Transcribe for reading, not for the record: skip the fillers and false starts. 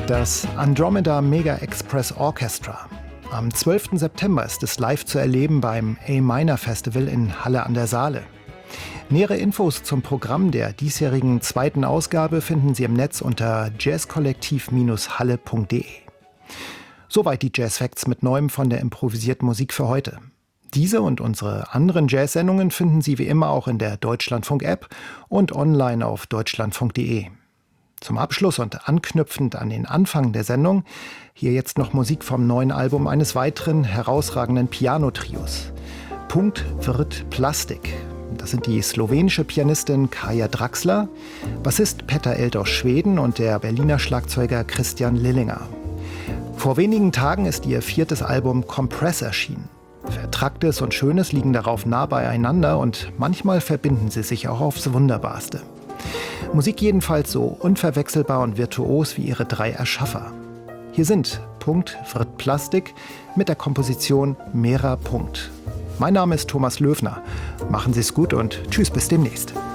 Das Andromeda Mega Express Orchestra. Am 12. September ist es live zu erleben beim A-Minor Festival in Halle an der Saale. Nähere Infos zum Programm der diesjährigen zweiten Ausgabe finden Sie im Netz unter jazzkollektiv-halle.de. Soweit die Jazz Facts mit Neuem von der improvisierten Musik für heute. Diese und unsere anderen Jazz-Sendungen finden Sie wie immer auch in der Deutschlandfunk-App und online auf deutschlandfunk.de. Zum Abschluss und anknüpfend an den Anfang der Sendung hier jetzt noch Musik vom neuen Album eines weiteren herausragenden Pianotrios. Punkt wird Plastik. Das sind die slowenische Pianistin Kaja Draxler, Bassist Petter Eld aus Schweden und der Berliner Schlagzeuger Christian Lillinger. Vor wenigen Tagen ist ihr 4. Album Compress erschienen. Vertracktes und Schönes liegen darauf nah beieinander und manchmal verbinden sie sich auch aufs Wunderbarste. Musik jedenfalls so unverwechselbar und virtuos wie ihre 3 Erschaffer. Hier sind Punkt wird Plastik mit der Komposition Mera Punkt. Mein Name ist Thomas Löwner. Machen Sie es gut und tschüss bis demnächst.